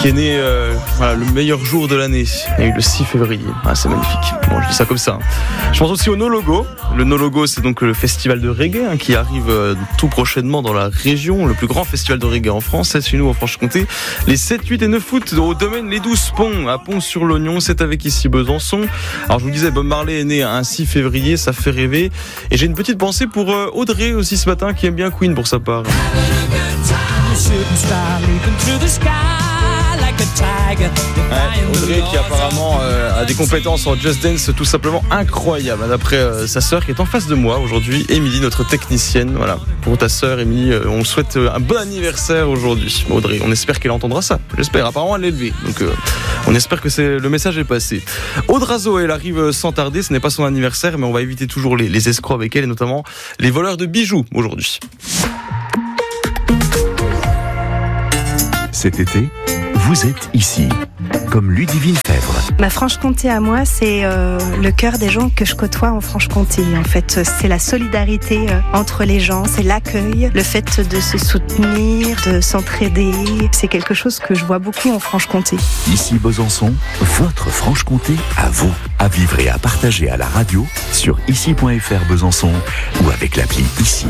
qui est né le meilleur jour de l'année. Il y a eu le 6 février. C'est magnifique. Bon, je dis ça comme ça. Je pense aussi au No Logo. Le No Logo, c'est donc le festival de reggae qui arrive tout prochainement dans la région. Le plus grand festival de reggae en France, c'est chez nous en Franche-Comté. Les 7, 8 et 9 août au domaine Les 12 Ponts à Pont-sur-l'Oignon. C'est avec ici Besançon. Alors je vous disais, Bob Marley est né un 6 février. Ça fait rêver. Et j'ai une petite pensée pour Audrey aussi ce matin qui aime bien Queen pour sa part. Audrey qui apparemment a des compétences en Just Dance tout simplement incroyables. D'après sa sœur qui est en face de moi aujourd'hui, Émilie, notre technicienne. Voilà, pour ta sœur Émilie, on souhaite un bon anniversaire aujourd'hui. Audrey, on espère qu'elle entendra ça. J'espère, apparemment elle est élevée. Donc on espère que le message est passé. Audrazo, elle arrive sans tarder, ce n'est pas son anniversaire, mais on va éviter toujours les escrocs avec elle et notamment les voleurs de bijoux aujourd'hui. Cet été, vous êtes ici, comme Ludivine Fèvre. Ma Franche-Comté à moi, c'est le cœur des gens que je côtoie en Franche-Comté. En fait, c'est la solidarité entre les gens, c'est l'accueil, le fait de se soutenir, de s'entraider. C'est quelque chose que je vois beaucoup en Franche-Comté. Ici Besançon, votre Franche-Comté à vous, à vivre et à partager à la radio sur ici.fr Besançon ou avec l'appli Ici.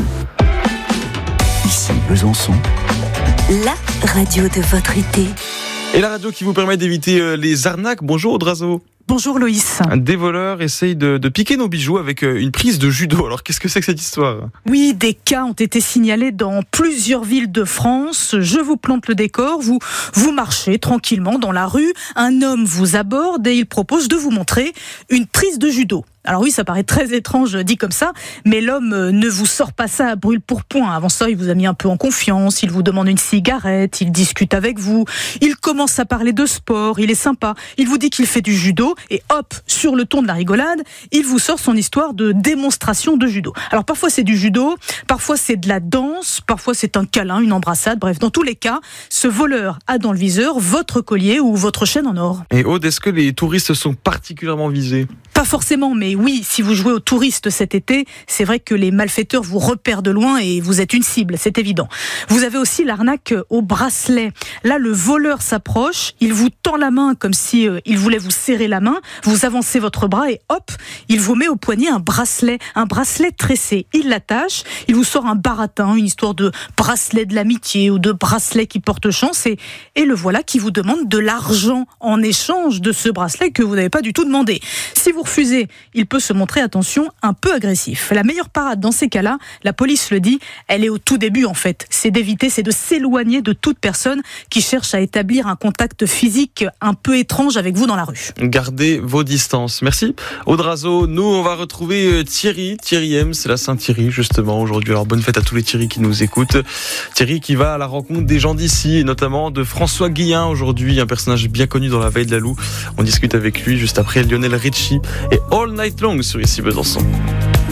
Ici Besançon. La radio de votre été. Et la radio qui vous permet d'éviter les arnaques. Bonjour Audrazo. Bonjour Loïs. Des voleurs essayent de piquer nos bijoux avec une prise de judo. Alors qu'est-ce que c'est que cette histoire ? Oui, des cas ont été signalés dans plusieurs villes de France. Je vous plante le décor. Vous marchez tranquillement dans la rue. Un homme vous aborde et il propose de vous montrer une prise de judo. Alors oui, ça paraît très étrange dit comme ça, mais l'homme ne vous sort pas ça à brûle-pourpoint. Avant ça, il vous a mis un peu en confiance, il vous demande une cigarette, il discute avec vous, il commence à parler de sport, il est sympa, il vous dit qu'il fait du judo, et hop, sur le ton de la rigolade, il vous sort son histoire de démonstration de judo. Alors parfois c'est du judo, parfois c'est de la danse, parfois c'est un câlin, une embrassade, bref, dans tous les cas, ce voleur a dans le viseur votre collier ou votre chaîne en or. Et Aude, est-ce que les touristes sont particulièrement visés ? Pas forcément, mais oui, si vous jouez aux touristes cet été, c'est vrai que les malfaiteurs vous repèrent de loin et vous êtes une cible, c'est évident. Vous avez aussi l'arnaque au bracelet. Là, le voleur s'approche, il vous tend la main comme si il voulait vous serrer la main, vous avancez votre bras et hop, il vous met au poignet un bracelet tressé. Il l'attache, il vous sort un baratin, une histoire de bracelet de l'amitié ou de bracelet qui porte chance et le voilà qui vous demande de l'argent en échange de ce bracelet que vous n'avez pas du tout demandé. Si vous refusez, il peut se montrer, attention, un peu agressif. La meilleure parade dans ces cas-là, la police le dit, elle est au tout début en fait. C'est d'éviter, c'est de s'éloigner de toute personne qui cherche à établir un contact physique un peu étrange avec vous dans la rue. Gardez vos distances. Merci Audrazo. Nous, on va retrouver Thierry M, c'est la Saint-Thierry justement aujourd'hui. Alors bonne fête à tous les Thierry qui nous écoutent. Thierry qui va à la rencontre des gens d'ici et notamment de François Guillain aujourd'hui, un personnage bien connu dans la Veille de la Loue. On discute avec lui juste après Lionel Richie et All Night Long sur Ici Besançon.